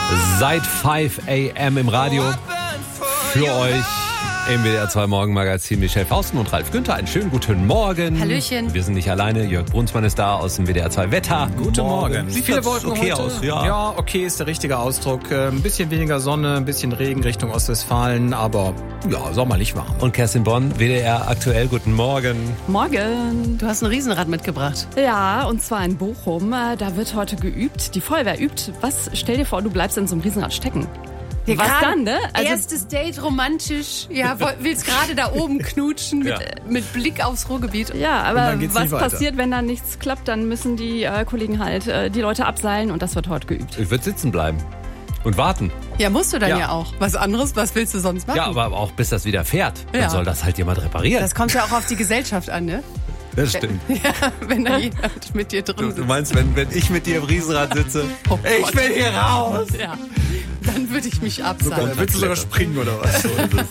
Seit 5 a.m. im Radio für euch im WDR 2 Morgenmagazin. Michelle Fausten und Ralf Günther. Einen schönen guten Morgen. Hallöchen. Wir sind nicht alleine. Jörg Brunsmann ist da aus dem WDR 2 Wetter. Guten Morgen. Sieht Viele ganz Wolken okay heute. aus. Ja, okay ist der richtige Ausdruck. Ein bisschen weniger Sonne, ein bisschen Regen Richtung Ostwestfalen, aber ja, sommerlich warm. Und Kerstin Bonn, WDR aktuell. Guten Morgen. Morgen. Du hast ein Riesenrad mitgebracht. Ja, und zwar in Bochum. Da wird heute geübt. Die Feuerwehr übt. Was? Stell dir vor, du bleibst in so einem Riesenrad stecken. Ja, was dann, ne? Also, erstes Date, romantisch. Ja, willst gerade da oben knutschen mit Blick aufs Ruhrgebiet. ja, aber dann geht's was nie weiter. passiert, wenn dann nichts klappt? Dann müssen die Kollegen halt die Leute abseilen und das wird heute geübt. Ich würde sitzen bleiben und warten. Ja, musst du dann Ja. ja auch. Was anderes, was willst du sonst machen? Ja, aber auch bis das wieder fährt. Dann Ja. soll das halt jemand reparieren. Das kommt ja auch auf die Gesellschaft an, ne? Das stimmt. Ja, wenn da jemand mit dir drin Du sitzt. meinst, wenn ich mit dir im Riesenrad sitze, Oh ich Gott. will hier raus. Ja, dann würde ich mich abseilen. Willst du sogar springen oder was?